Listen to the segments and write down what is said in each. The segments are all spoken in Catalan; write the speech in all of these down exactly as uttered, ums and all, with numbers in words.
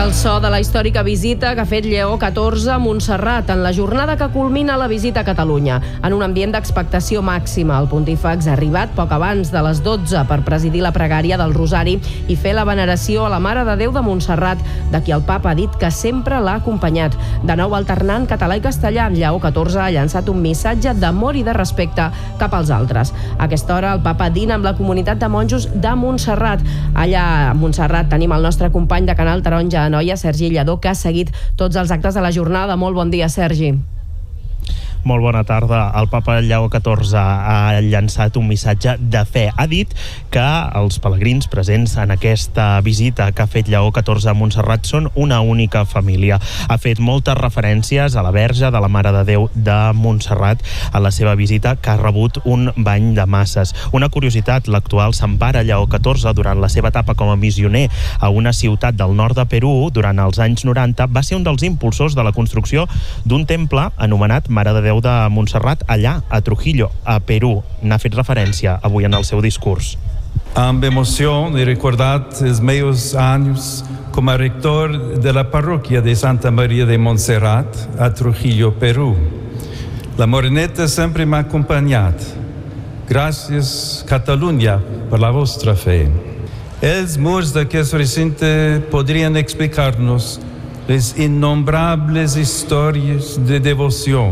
el so de la històrica visita que ha fet Lleó catorze a Montserrat en la jornada que culmina la visita a Catalunya. En un ambient d'expectació màxima, el pontífex ha arribat poc abans de les dotze per presidir la pregària del Rosari i fer la veneració a la Mare de Déu de Montserrat, de qui el papa ha dit que sempre l'ha acompanyat. De nou alternant català i castellà, Lleó catorze ha llançat un missatge d'amor i de respecte cap als altres. A aquesta hora, el papa dina amb la comunitat de monjos de Montserrat. Allà a Montserrat tenim el nostre company de Canal Taronja a Anoia, Sergi Lladó, que ha seguit tots els actes de la jornada. Molt bon dia, Sergi. Molt bona tarda. El papa Lleó catorze ha llançat un missatge de fe. Ha dit que els pelegrins presents en aquesta visita que ha fet Lleó catorze a Montserrat són una única família. Ha fet moltes referències a la Verge de la Mare de Déu de Montserrat a la seva visita, que ha rebut un bany de masses. Una curiositat, l'actual Sant Pare Lleó catorze, durant la seva etapa com a missioner a una ciutat del nord de Perú durant els anys noranta, va ser un dels impulsors de la construcció d'un temple anomenat Mare de Déu de Montserrat allà, a Trujillo, a Perú. N'ha fet referència avui en el seu discurs. Amb emoció he recordat els meus anys com a rector de la parroquia de Santa Maria de Montserrat a Trujillo, Perú. La Moreneta sempre m'ha acompanyat. Gràcies, Catalunya, per la vostra fe. Els murs d'aquest recinte podrien explicar-nos les innombrables històries de devoció,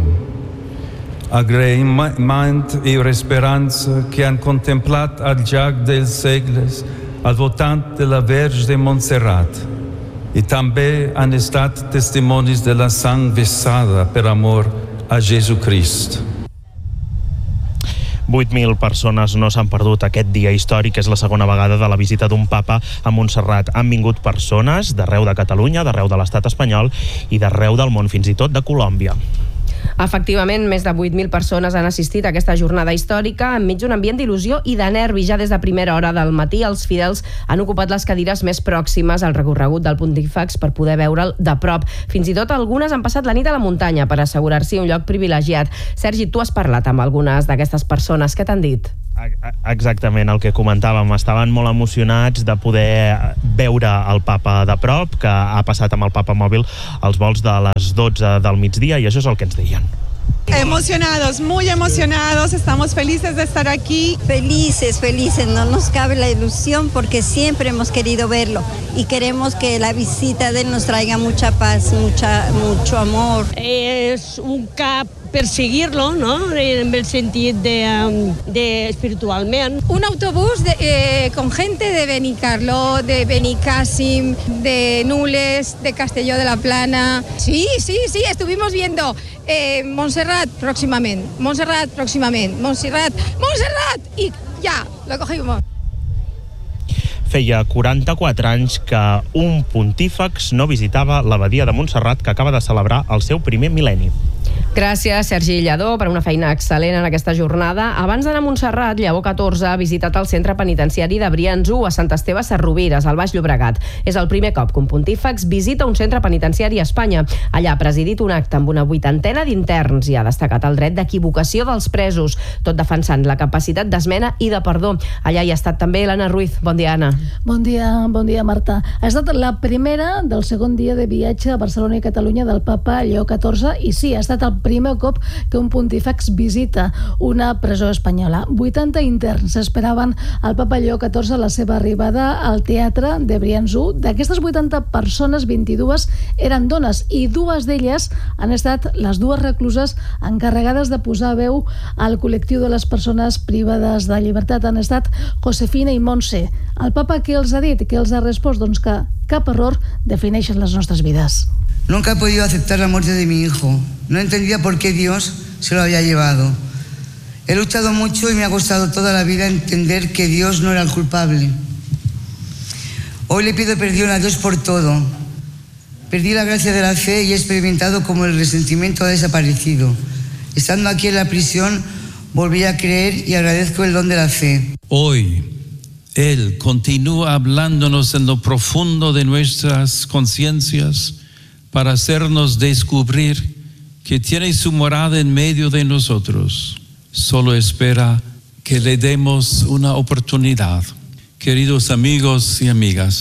agraïment i esperança que han contemplat al llarg dels segles al voltant de la Verge de Montserrat i també han estat testimonis de la sang vessada per amor a Jesucrist. vuit mil persones no s'han perdut aquest dia històric. És la segona vegada de la visita d'un papa a Montserrat. Han vingut persones d'arreu de Catalunya, d'arreu de l'estat espanyol i d'arreu del món, fins i tot de Colòmbia. Efectivament, més de vuit mil persones han assistit a aquesta jornada històrica enmig d'un ambient d'il·lusió i de nervi. Ja des de primera hora del matí, els fidels han ocupat les cadires més pròximes al recorregut del pontífex per poder veure'l de prop. Fins i tot algunes han passat la nit a la muntanya per assegurar-s'hi un lloc privilegiat. Sergi, tu has parlat amb algunes d'aquestes persones. Què t'han dit? Exactament el que comentàvem. Estaven molt emocionats de poder veure el papa de prop, que ha passat amb el papa mòbil als vols de les dotze del migdia, i això és el que ens deien. Emocionados, muy emocionados, estamos felices de estar aquí. Felices, felices, no nos cabe la ilusión porque siempre hemos querido verlo y queremos que la visita de él nos traiga mucha paz, mucha, mucho amor. Es un cap per seguir-lo, no? En el sentit de, de espiritualment. Un autobús de, eh, con gente de Benicarló, de Benicàssim, de Nules, de Castelló de la Plana. Sí, sí, sí, estuvimos viendo eh, Montserrat próximamente, Montserrat próximamente, Montserrat, Montserrat, y ya, lo cogimos. Feia quaranta-quatre anys que un pontífex no visitava l'abadia de Montserrat, que acaba de celebrar el seu primer mil·lenni. Gràcies, Sergi Lladó, per una feina excel·lent en aquesta jornada. Abans d'anar a Montserrat, Lleó catorze ha visitat el centre penitenciari de Brians u a Sant Esteve Sesrovires, al Baix Llobregat. És el primer cop que un pontífex visita un centre penitenciari a Espanya. Allà ha presidit un acte amb una vuitantena d'interns i ha destacat el dret d'equivocació dels presos, tot defensant la capacitat d'esmena i de perdó. Allà hi ha estat també l'Anna Ruiz. Bon dia, Anna. Bon dia, bon dia, Marta. Ha estat la primera del segon dia de viatge a Barcelona i Catalunya del papa Lleó catorze i sí, ha estat el primer cop que un pontífex visita una presó espanyola. vuitanta interns esperaven al papa Lleó catorze a la seva arribada al teatre de Brians u. D'aquestes vuitanta persones, vint-i-dues eren dones i dues d'elles han estat les dues recluses encarregades de posar veu al col·lectiu de les persones privades de llibertat. Han estat Josefina i Montse. El papa què els ha dit? Què els ha respost? Doncs que cap error defineix les nostres vides. Nunca he podido aceptar la muerte de mi hijo. No entendía por qué Dios se lo había llevado. He luchado mucho y me ha costado toda la vida entender que Dios no era el culpable. Hoy le pido perdón a Dios por todo. Perdí la gracia de la fe y he experimentado como el resentimiento ha desaparecido. Estando aquí en la prisión, volví a creer y agradezco el don de la fe. Hoy, Él continúa hablándonos en lo profundo de nuestras conciencias para hacernos descubrir que tiene su morada en medio de nosotros. Solo espera que le demos una oportunidad. Queridos amigos y amigas,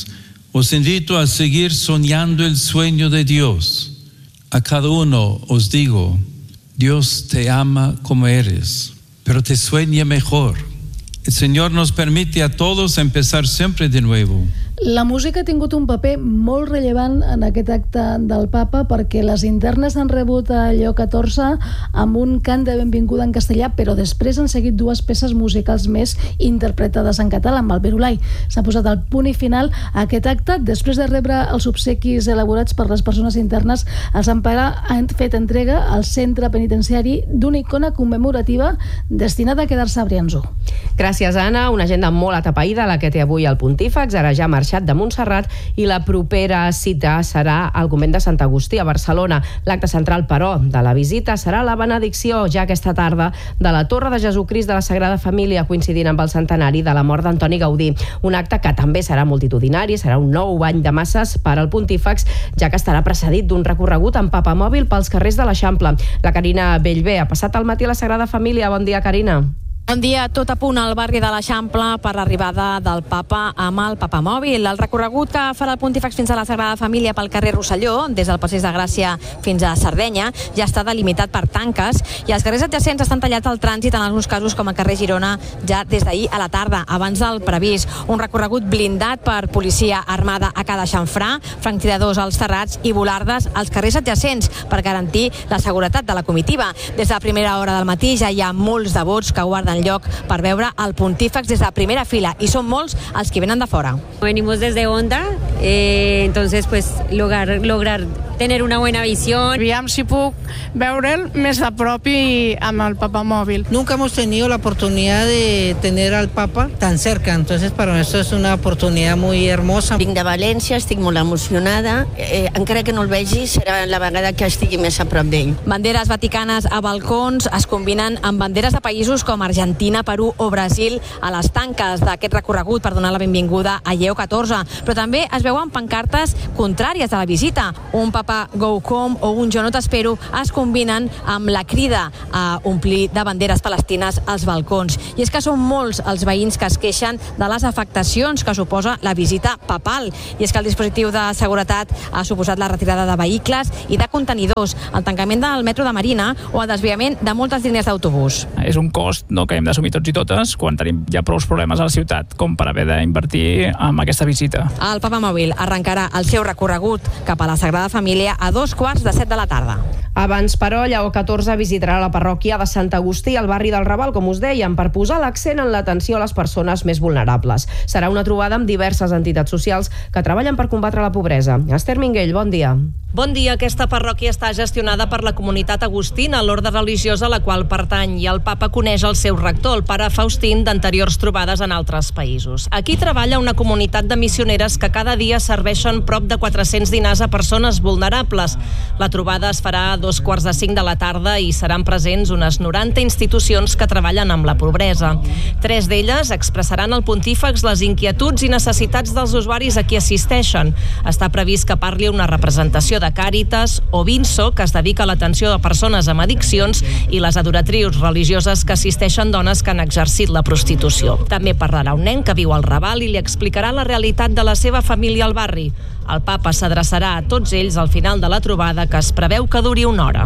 Os invito a seguir soñando el sueño de Dios. A cada uno os digo, Dios te ama como eres, pero te sueña mejor. El Señor nos permite a todos empezar siempre de nuevo. La música ha tingut un paper molt rellevant en aquest acte del papa perquè les internes han rebut a Lleó catorze amb un cant de benvinguda en castellà, però després han seguit dues peces musicals més interpretades en català amb el Virulai. S'ha posat el punt i final a aquest acte. Després de rebre els obsequis elaborats per les persones internes, els Empara han fet entrega al centre penitenciari d'una icona commemorativa destinada a quedar-se a Briançó. Gràcies, Anna. Una agenda molt atapeïda la que té avui el Pontífex. Ara ja ha marxat de Montserrat i la propera cita serà al convent de Sant Agustí a Barcelona. L'acte central, però, de la visita serà la benedicció ja aquesta tarda de la Torre de Jesucrist de la Sagrada Família, coincidint amb el centenari de la mort d'Antoni Gaudí. Un acte que també serà multitudinari, serà un nou bany de masses per al Pontífex, ja que estarà precedit d'un recorregut amb papamòbil pels carrers de l'Eixample. La Carina Bellver ha passat el matí a la Sagrada Família. Bon dia, Carina. Bon dia, tot a punt al barri de l'Eixample per l'arribada del papa amb el papamòbil. El recorregut que farà el Pontífex fins a la Sagrada Família pel carrer Rosselló, des del Passeig de Gràcia fins a Sardenya, ja està delimitat per tanques i els carrers adjacents estan tallats al trànsit en alguns casos com el carrer Girona ja des d'ahir a la tarda, abans del previst. Un recorregut blindat per policia armada a cada xamfrà, franctiradors als terrats i volardes als carrers adjacents per garantir la seguretat de la comitiva. Des de la primera hora del matí ja hi ha molts devots que guarden lloc per veure el Pontífex des de primera fila i són molts els que venen de fora. Venimos desde Honda, eh, entonces pues lograr, lograr tener una buena visión. Aviam si puc veure'l més a prop i amb el papamòvil. Nunca hemos tenido la oportunidad de tener al Papa tan cerca, entonces para nosotros es una oportunidad muy hermosa. Vinc de València, estic molt emocionada, eh, encara que no el vegi serà la vegada que estigui més a prop d'ell. Banderes vaticanes a balcons es combinen amb banderes de països com Argentina, Perú o Brasil a les tanques d'aquest recorregut per donar la benvinguda a Lleó catorze, però també es veuen pancartes contràries a la visita. Un Papa Go Home o un Jo no t'espero es combinen amb la crida a omplir de banderes palestines als balcons. I és que són molts els veïns que es queixen de les afectacions que suposa la visita papal. I és que el dispositiu de seguretat ha suposat la retirada de vehicles i de contenidors, el tancament del metro de Marina o el desviament de moltes línies d'autobús. És un cost no, que hem d'assumir tots i totes quan tenim ja prou problemes a la ciutat com per haver d'invertir en aquesta visita. El papamòbil arrencarà el seu recorregut cap a la Sagrada Família a dos quarts de set de la tarda. Abans, però, Lleó catorze visitarà la parròquia de Sant Agustí al barri del Raval, com us dèiem, per posar l'accent en l'atenció a les persones més vulnerables. Serà una trobada amb diverses entitats socials que treballen per combatre la pobresa. Esther Minguell, bon dia. Bon dia. Aquesta parròquia està gestionada per la comunitat agustina, l'orde religiosa a la qual pertany, i el papa coneix el seu rector, el pare Faustín, d'anteriors trobades en altres països. Aquí treballa una comunitat de missioneres que cada dia serveixen prop de quatre-cents dinars a persones vulnerables. La trobada es farà a dos quarts de cinc de la tarda i seran presents unes noranta institucions que treballen amb la pobresa. Tres d'elles expressaran al Pontífex les inquietuds i necessitats dels usuaris a qui assisteixen. Està previst que parli una representació de Càritas o Vinso, que es dedica a l'atenció de persones amb addiccions, i les adoratrius religioses que assisteixen dones que han exercit la prostitució. També parlarà un nen que viu al Raval i li explicarà la realitat de la seva família al barri. El papa s'adreçarà a tots ells al final de la trobada, que es preveu que duri una hora.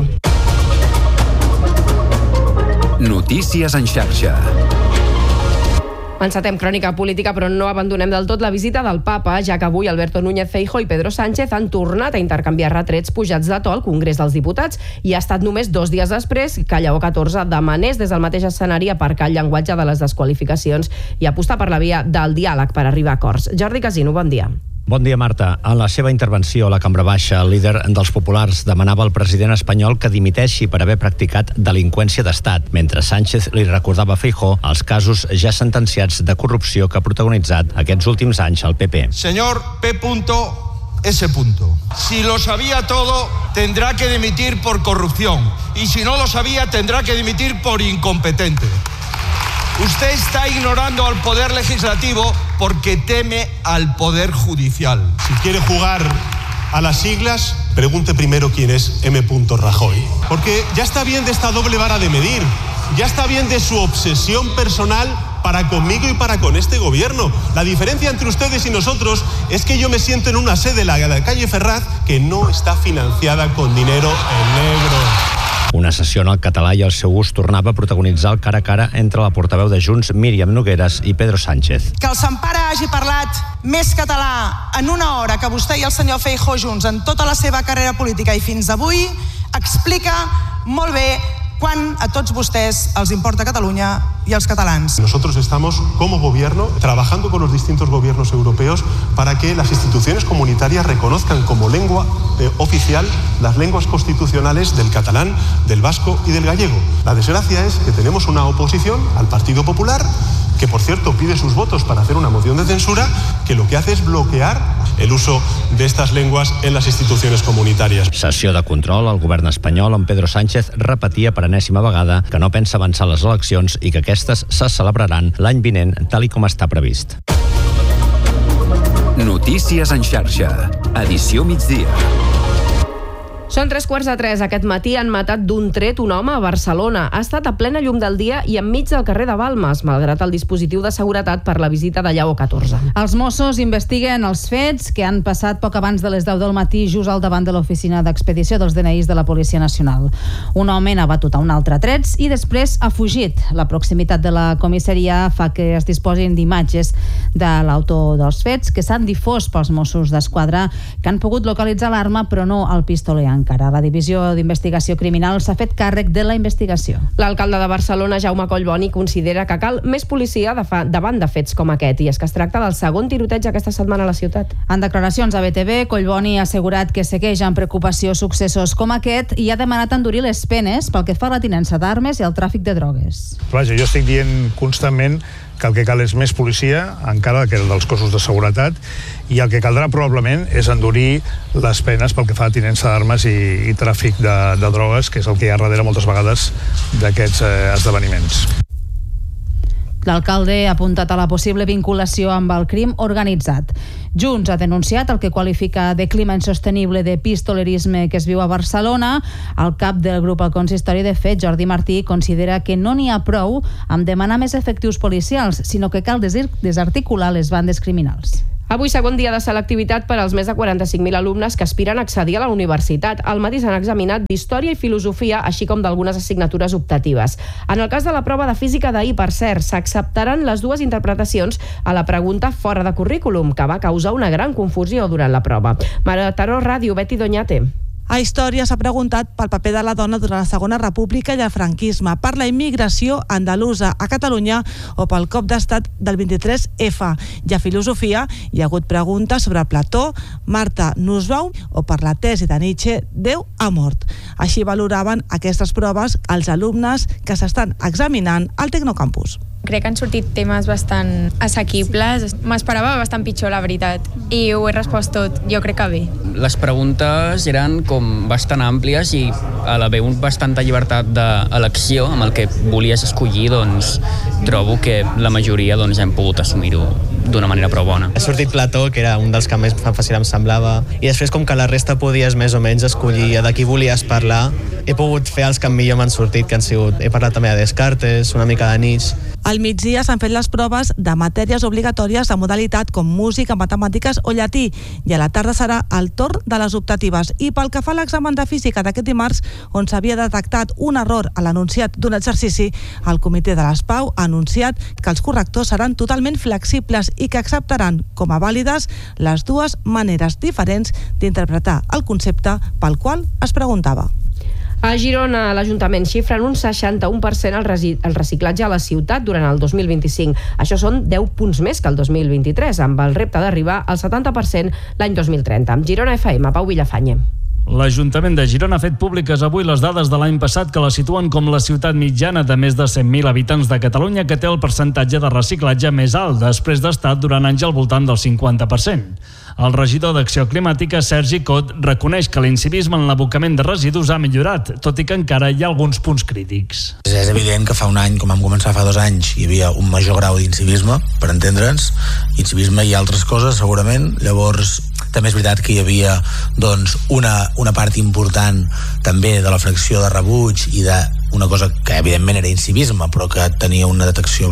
Notícies en xarxa. Encetem crònica política, però no abandonem del tot la visita del papa, ja que avui Alberto Núñez Feijóo i Pedro Sánchez han tornat a intercanviar retrets pujats de to al Congrés dels Diputats, i ha estat només dos dies després que Lleó catorze demanés des del mateix escenari aparcar el llenguatge de les desqualificacions i apostar per la via del diàleg per arribar a acords. Jordi Casino, bon dia. Bon dia, Marta. En la seva intervenció a la Cambra Baixa, el líder dels populars demanava al president espanyol que dimiteixi per haver practicat delinqüència d'estat, mentre Sánchez li recordava a Feijóo els casos ja sentenciats de corrupció que ha protagonitzat aquests últims anys el P P. Señor P. S. Si lo sabía todo, tendrá que dimitir por corrupción. Y si no lo sabía, tendrá que dimitir por incompetente. Usted está ignorando al poder legislativo porque teme al poder judicial. Si quiere jugar a las siglas, pregunte primero quién es M. Rajoy. Porque ya está bien de esta doble vara de medir. Ya está bien de su obsesión personal para conmigo y para con este gobierno. La diferencia entre ustedes y nosotros es que yo me siento en una sede, la de la calle Ferraz, que no está financiada con dinero en negro. Una sessió en el català i el seu ús tornava a protagonitzar el cara a cara entre la portaveu de Junts, Míriam Nogueras, i Pedro Sánchez. Que el Sempare hagi parlat més català en una hora que vostè i el senyor Feijóo junts en tota la seva carrera política i fins avui explica molt bé quan a tots vostès els importa Catalunya y a los catalans. Nosotros estamos, como gobierno, trabajando con los distintos gobiernos europeos para que las instituciones comunitarias reconozcan como lengua eh, oficial las lenguas constitucionales del catalán, del vasco y del gallego. La desgracia es que tenemos una oposición al Partido Popular, que por cierto pide sus votos para hacer una moción de censura, que lo que hace es bloquear el uso de estas lenguas en las instituciones comunitarias. Sessió de control al govern espanyol on Pedro Sánchez repetia per enèsima vegada que no pensa avançar les eleccions i que aquestes se celebraran l'any vinent tal i com està previst. Notícies en xarxa. Edició migdia. Són tres quarts de tres. Aquest matí han matat d'un tret un home a Barcelona. Ha estat a plena llum del dia i enmig del carrer de Balmes, malgrat el dispositiu de seguretat per la visita de Lleó catorze. Els Mossos investiguen els fets que han passat poc abans de les deu del matí just al davant de l'oficina d'expedició dels D N Is de la Policia Nacional. Un home n'ha batut a un altre trets i després ha fugit. La proximitat de la comissaria fa que es disposin d'imatges de l'autor dels fets que s'han difós pels Mossos d'Esquadra, que han pogut localitzar l'arma però no el pistoler encara. La Divisió d'Investigació Criminal s'ha fet càrrec de la investigació. L'alcalde de Barcelona, Jaume Collboni, considera que cal més policia de fa, davant de fets com aquest, i és que es tracta del segon tiroteig aquesta setmana a la ciutat. En declaracions a B T V, Collboni ha assegurat que segueix amb preocupació successos com aquest i ha demanat endurir les penes pel que fa a la tinença d'armes i el tràfic de drogues. Vaja, jo estic dient constantment que el que cal és més policia, encara que el dels cossos de seguretat, i el que caldrà probablement és endurir les penes pel que fa a tinença d'armes i, i tràfic de, de drogues, que és el que hi ha darrere moltes vegades d'aquests eh, esdeveniments. L'alcalde ha apuntat a la possible vinculació amb el crim organitzat. Junts ha denunciat el que qualifica de clima insostenible de pistolerisme que es viu a Barcelona. El cap del grup al consistori, de fet, Jordi Martí, considera que no n'hi ha prou amb demanar més efectius policials, sinó que cal desarticular les bandes criminals. Avui segon dia de selectivitat per als més de quaranta-cinc mil alumnes que aspiren a accedir a la universitat. Al matí s'han examinat d'Història i Filosofia, així com d'algunes assignatures optatives. En el cas de la prova de física d'ahir, per cert, s'acceptaran les dues interpretacions a la pregunta fora de currículum, que va causar una gran confusió durant la prova. Mataró Ràdio, Betty Doñate. A Història s'ha preguntat pel paper de la dona durant la Segona República i el franquisme, per la immigració andalusa a Catalunya o pel cop d'estat del vint-i-tres efa. I a Filosofia hi ha hagut preguntes sobre Plató, Marta Nussbaum o per la tesi de Nietzsche, Déu ha mort. Així valoraven aquestes proves els alumnes que s'estan examinant al Tecnocampus. Crec que han sortit temes bastant assequibles. M'esperava bastant pitjor, la veritat, i ho he respost tot, jo crec que bé. Les preguntes eren com bastant àmplies i a l'haver bastanta llibertat d'elecció amb el que volies escollir, doncs trobo que la majoria doncs, hem pogut assumir-ho d'una manera prou bona. Ha sortit Plató, que era un dels que més fàcil em semblava, i després com que la resta podies més o menys escollir de qui volies parlar, he pogut fer els que millor m'han sortit, que han sigut, he parlat també de Descartes, una mica de Nietzsche. Al migdia s'han fet les proves de matèries obligatòries de modalitat com música, matemàtiques o llatí, i a la tarda serà el torn de les optatives. I pel que fa a l'examen de física d'aquest dimarts, on s'havia detectat un error a l'anunciat d'un exercici, el comitè de les Pau ha anunciat que els correctors seran totalment flexibles i que acceptaran com a vàlides les dues maneres diferents d'interpretar el concepte pel qual es preguntava. A Girona, l'Ajuntament xifra en un seixanta-u per cent el, el reciclatge a la ciutat durant el dos mil vint-i-cinc. Això són deu punts més que el dos mil vint-i-tres, amb el repte d'arribar al setanta per cent l'any dos mil trenta. Girona F M, Pau Villafanya. L'Ajuntament de Girona ha fet públiques avui les dades de l'any passat que la situen com la ciutat mitjana de més de cent mil habitants de Catalunya que té el percentatge de reciclatge més alt, després d'estar durant anys al voltant del cinquanta per cent. El regidor d'Acció Climàtica, Sergi Cot, reconeix que l'incivisme en l'abocament de residus ha millorat, tot i que encara hi ha alguns punts crítics. És evident que fa un any, com vam començar fa dos anys, hi havia un major grau d'incivisme, per entendre'ns, incivisme i altres coses, segurament. Llavors, també és veritat que hi havia doncs, una, una part important també de la fracció de rebuig i de una cosa que evidentment era incivisme, però que tenia una detecció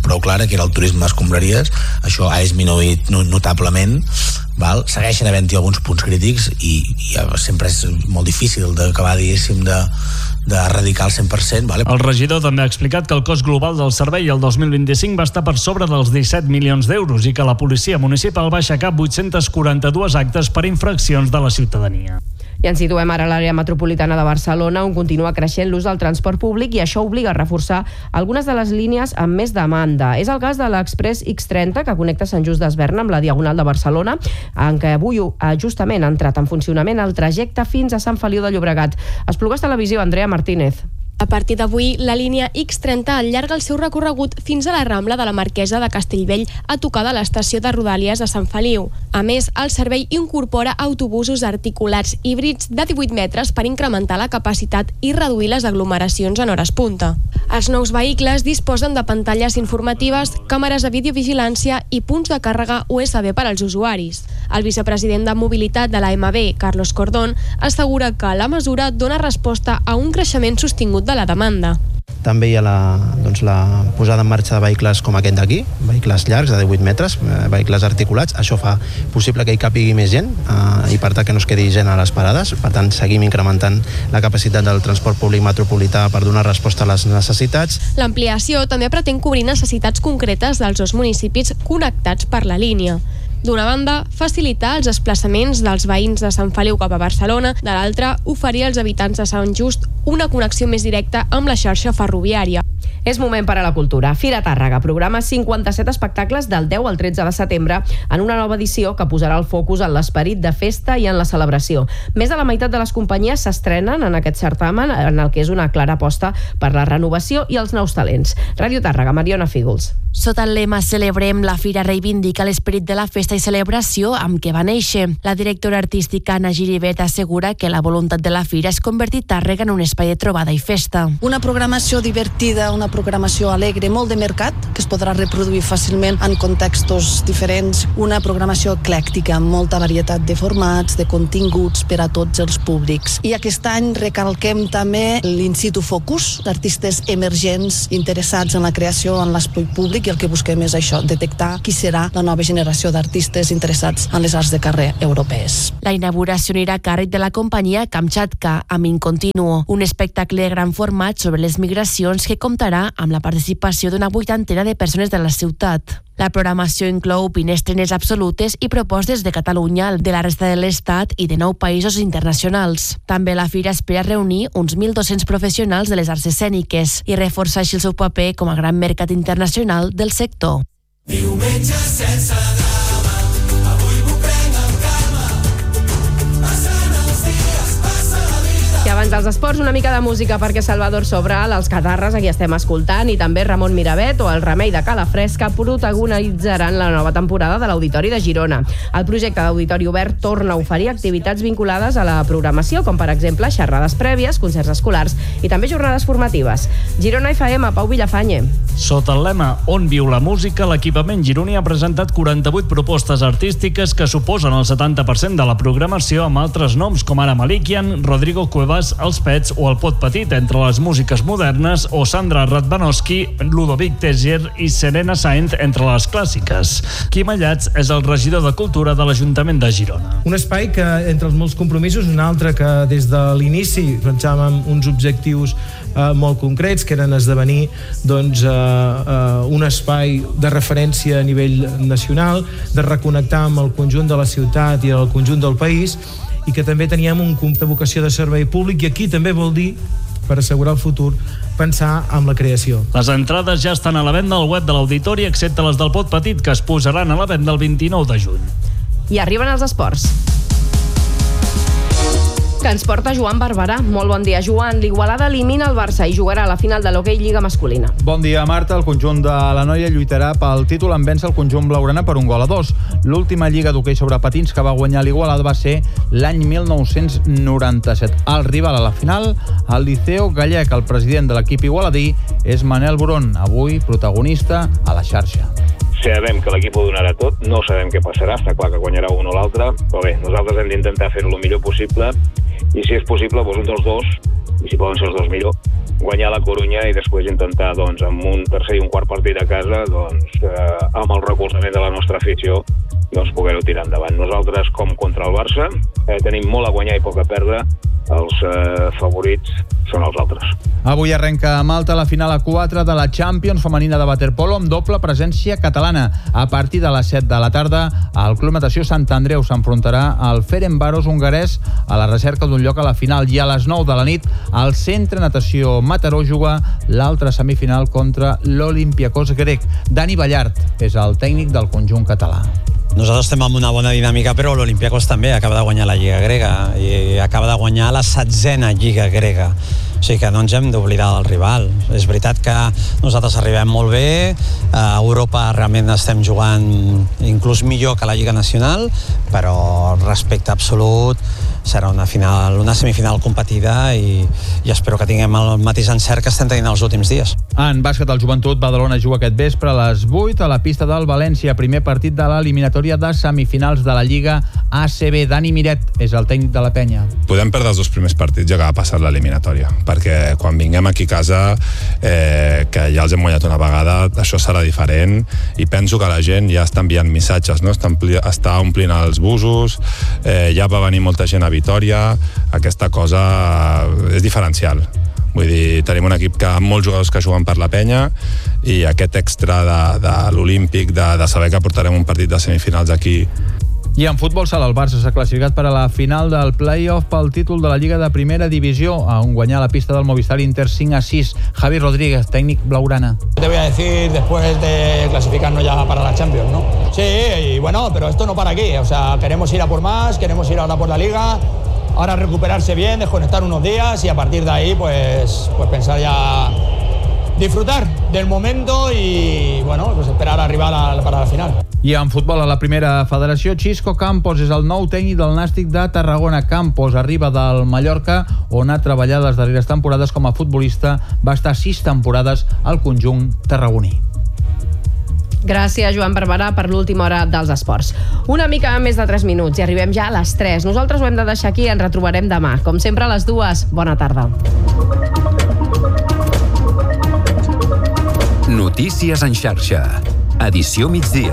prou clara, que era el turisme escombraries. Això ha disminuït notablement. Val? Segueixen havent-hi alguns punts crítics i, i sempre és molt difícil d'acabar, diguéssim, de, d'erradicar el cent per cent. Vale? El regidor també ha explicat que el cost global del servei el dos mil vint-i-cinc va estar per sobre dels disset milions d'euros i que la policia municipal va aixecar vuit-cents quaranta-dos actes per infraccions de la ciutadania. I ens situem ara a l'àrea metropolitana de Barcelona, on continua creixent l'ús del transport públic i això obliga a reforçar algunes de les línies amb més demanda. És el cas de l'Express X trenta, que connecta Sant Just d'Esberna amb la Diagonal de Barcelona, en què avui justament ha entrat en funcionament el trajecte fins a Sant Feliu de Llobregat. Esplugues Televisió, Andrea Martínez. A partir d'avui, la línia X trenta allarga el seu recorregut fins a la Rambla de la Marquesa de Castellbell, a tocar de l'estació de Rodalies de Sant Feliu. A més, el servei incorpora autobusos articulats híbrids de divuit metres per incrementar la capacitat i reduir les aglomeracions en hores punta. Els nous vehicles disposen de pantalles informatives, càmeres de videovigilància i punts de càrrega U S B per als usuaris. El vicepresident de Mobilitat de l'A M B, Carlos Cordón, assegura que la mesura dona resposta a un creixement sostingut de la demanda. També hi ha la, doncs, la posada en marxa de vehicles com aquest d'aquí, vehicles llargs de divuit metres, vehicles articulats. Això fa possible que hi càpigui més gent eh, i per tant que no es quedi gent a les parades. Per tant, seguim incrementant la capacitat del transport públic metropolità per donar resposta a les necessitats. L'ampliació també pretén cobrir necessitats concretes dels dos municipis connectats per la línia. D'una banda, facilitar els desplaçaments dels veïns de Sant Feliu cap a Barcelona, de l'altra, oferir als habitants de Sant Just una connexió més directa amb la xarxa ferroviària. És moment per a la cultura. Fira Tàrrega programa cinquanta-set espectacles del deu al tretze de setembre en una nova edició que posarà el focus en l'esperit de festa i en la celebració. Més de la meitat de les companyies s'estrenen en aquest certamen, en el que és una clara aposta per la renovació i els nous talents. Ràdio Tàrrega, Mariona Fígols. Sota el lema Celebrem, la Fira reivindica l'esperit de la festa i celebració amb què va néixer. La directora artística Anna Giribet assegura que la voluntat de la Fira és convertir Tàrrega en un espai de trobada i festa. Una programació divertida, una programació alegre, molt de mercat, que es podrà reproduir fàcilment en contextos diferents, una programació eclèctica, amb molta varietat de formats, de continguts per a tots els públics. I aquest any recalquem també l'In situ Focus, d'artistes emergents interessats en la creació en l'espai públic, i el que busquem és això, detectar qui serà la nova generació d'artistes interessats en les arts de carrer europees. La inauguració anirà a càrrec de la companyia Kamchatka, amb Incontinuo, un espectacle de gran format sobre les migracions que comptarà amb la participació d'una vuitantena de persones de la ciutat. La programació inclou vint estrenes absolutes i propostes de Catalunya, de la resta de l'Estat i de nou països internacionals. També la Fira espera reunir uns mil dos-cents professionals de les arts escèniques i reforçar així el seu paper com a gran mercat internacional del sector. Diumenge sense drama, avui m'ho prenc amb calma, passant els dies, passa la vida. I abans dels esports, una mica de música perquè Salvador Sobral, els Catarres, aquí estem escoltant, i també Ramon Miravet o el Remei de Calafresca protagonitzaran la nova temporada de l'Auditori de Girona. El projecte d'Auditori Obert torna a oferir activitats vinculades a la programació, com per exemple xerrades prèvies, concerts escolars i també jornades formatives. Girona F M, Pau Villafañe. Sota el lema On viu la música, l'equipament gironí ha presentat quaranta-vuit propostes artístiques que suposen el setanta per cent de la programació, amb altres noms com ara Malikian, Rodrigo Cuevas, Els Pets o El Pot Petit, entre les músiques modernes, o Sandra Radvanowski, Ludovic Teger i Serena Sainz, entre les clàssiques. Quim Allats és el regidor de Cultura de l'Ajuntament de Girona. Un espai que, entre els molts compromisos, un altre que des de l'inici pensàvem uns objectius eh, molt concrets, que eren esdevenir doncs, eh, eh, un espai de referència a nivell nacional, de reconnectar amb el conjunt de la ciutat i el conjunt del país, i que també teníem un punt de vocació de servei públic, i aquí també vol dir, per assegurar el futur, pensar en la creació. Les entrades ja estan a la venda al web de l'Auditori, excepte les del Pot Petit, que es posaran a la venda el vint-i-nou de juny. I arriben els esports, que ens porta Joan Barberà. Molt bon dia, Joan. L'Igualada elimina el Barça i jugarà a la final de l'Hockey Lliga masculina. Bon dia, Marta. El conjunt de la noia lluitarà pel títol en vèncer el conjunt blaugrana per un gol a dos. L'última lliga d'hoquei sobre patins que va guanyar l'Igualada va ser l'any mil nou-cents noranta-set. El rival a la final, el Liceo Gallec. El president de l'equip igualadí és Manel Boron, avui protagonista a la xarxa. Sabem que l'equip ho donarà tot, no sabem què passarà, està clar que guanyarà un o l'altre, però bé, nosaltres hem d'intentar fer-ho el millor possible, i si és possible, doncs un dels dos, i si poden ser els dos millor, guanyar la Corunya i després intentar, doncs, amb un tercer i un quart partit a casa, doncs, eh, amb el recolzament de la nostra afició, doncs, poder-ho tirar endavant. Nosaltres, com contra el Barça, eh, tenim molt a guanyar i poc a perdre. Els eh, favorits són els altres. Avui arrenca a Malta la final a quatre de la Champions femenina de waterpolo amb doble presència catalana. A partir de les set de la tarda, el Club Natació Sant Andreu s'enfrontarà al Ferencváros hongarès a la recerca d'un lloc a la final, i a les nou de la nit el Centre Natació Mataró juga l'altra semifinal contra l'Olympiacos grec. Dani Ballart és el tècnic del conjunt català. Nosaltres estem amb una bona dinàmica, però l'Olympiacos també acaba de guanyar la Lliga grega i acaba de guanyar la setzena Lliga grega. O sigui que no ens hem d'oblidar del rival. És veritat que nosaltres arribem molt bé, a Europa realment estem jugant inclús millor que la Lliga Nacional, però respecte absolut serà una final, una semifinal competida i, i espero que tinguem el mateix encert que estem tenint els últims dies. En bàsquet, el Joventut Badalona juga aquest vespre a les vuit a la pista del València, primer partit de l'eliminatòria de semifinals de la Lliga A C B. Dani Miret és el tècnic de la penya. Podem perdre els dos primers partits i acabar passant l'eliminatòria, perquè quan vinguem aquí a casa, eh, que ja els hem guanyat una vegada, això serà diferent, i penso que la gent ja està enviant missatges, no? està, ampli, està omplint els busos, eh, ja va venir molta gent a Vitòria, aquesta cosa és diferencial. Vull dir, tenim un equip que amb molts jugadors que juguen per la penya, i aquest extra de, de l'Olímpic, de, de saber que portarem un partit de semifinals aquí. I en futbol sala, el Barça s'ha classificat per a la final del play-off pel títol de la Lliga de Primera Divisió, on guanyar la pista del Movistar Inter cinc a sis. Javi Rodríguez, tècnic blaugrana. Te voy a decir después de clasificarnos ya para la Champions, ¿no? Sí, y bueno, pero esto no para aquí. O sea, queremos ir a por más, queremos ir ahora por la Liga, ahora recuperarse bien, desconectar unos días y a partir de ahí, pues, pues pensar ya disfrutar del momento y, bueno, pues esperar arribar a, para la final. I en futbol, a la primera federació, Xisco Campos és el nou tècnic del Nàstic de Tarragona. Campos arriba del Mallorca, on ha treballat les darreres temporades com a futbolista. Va estar sis temporades al conjunt tarragoní. Gràcies, Joan Barberà, per l'última hora dels esports. Una mica més de tres minuts i arribem ja a les tres. Nosaltres ho hem de deixar aquí i ens retrobarem demà. Com sempre, a les dues. Bona tarda. Notícies en xarxa. Edició migdia.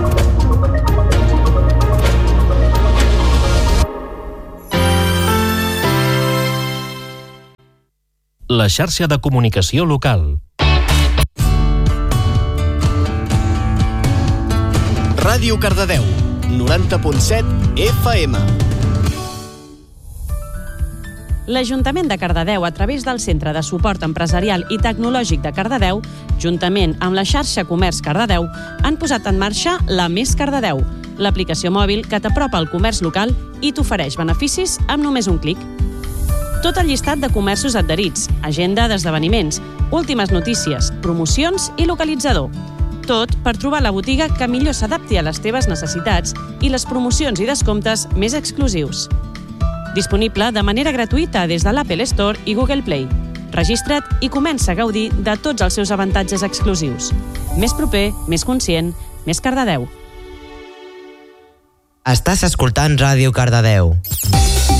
La xarxa de comunicació local. Ràdio Cardedeu, noranta punt set F M. L'Ajuntament de Cardedeu, a través del Centre de Suport Empresarial i Tecnològic de Cardedeu, juntament amb la xarxa Comerç Cardedeu, han posat en marxa la Més Cardedeu, l'aplicació mòbil que t'apropa al comerç local i t'ofereix beneficis amb només un clic. Tot el llistat de comerços adherits, agenda d'esdeveniments, últimes notícies, promocions i localitzador. Tot per trobar la botiga que millor s'adapti a les teves necessitats i les promocions i descomptes més exclusius. Disponible de manera gratuïta des de l'Apple Store i Google Play. Registra't i comença a gaudir de tots els seus avantatges exclusius. Més proper, més conscient, més Cardedeu. Estàs escoltant Ràdio Cardedeu.